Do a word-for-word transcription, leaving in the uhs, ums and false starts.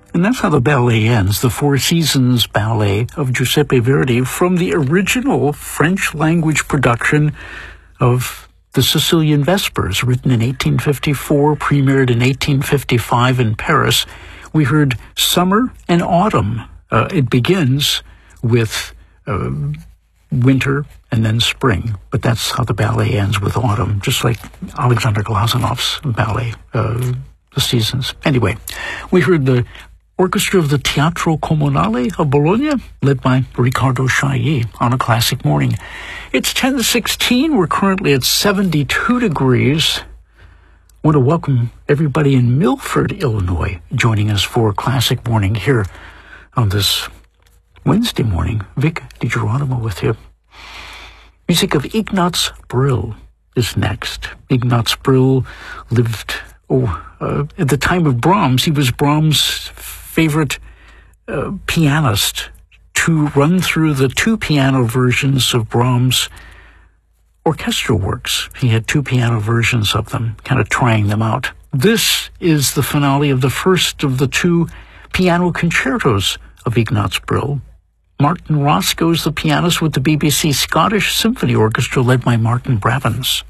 And that's how the ballet ends, the Four Seasons ballet of Giuseppe Verdi from the original French-language production of The Sicilian Vespers, written in eighteen fifty-four, premiered in eighteen fifty-five in Paris. We heard Summer and Autumn. Uh, it begins with uh, winter and then spring, but that's how the ballet ends, with autumn, just like Alexander Glazanov's ballet, uh, The Seasons. Anyway, we heard the orchestra of the Teatro Comunale of Bologna, led by Riccardo Chailly, on a classic morning. It's ten sixteen. We're currently at seventy-two degrees. I want to welcome everybody in Milford, Illinois, joining us for Classic Morning here on this Wednesday morning. Vic DiGeronimo with you. Music of Ignaz Brill is next. Ignaz Brill lived, oh, uh, at the time of Brahms. He was Brahms' favorite uh, pianist to run through the two piano versions of Brahms' orchestral works. He had two piano versions of them, kind of trying them out. This is the finale of the first of the two piano concertos of Ignaz Brill. Martin Roscoe is the pianist with the B B C Scottish Symphony Orchestra, led by Martin Bravins.